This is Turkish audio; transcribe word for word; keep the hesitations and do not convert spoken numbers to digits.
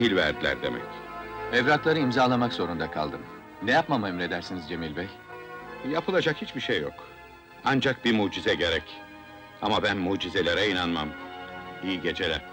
Hil verdiler demek. Evrakları imzalamak zorunda kaldım. Ne yapmamı emredersiniz Cemil Bey? Yapılacak hiçbir şey yok. Ancak bir mucize gerek. Ama ben mucizelere inanmam. İyi geceler.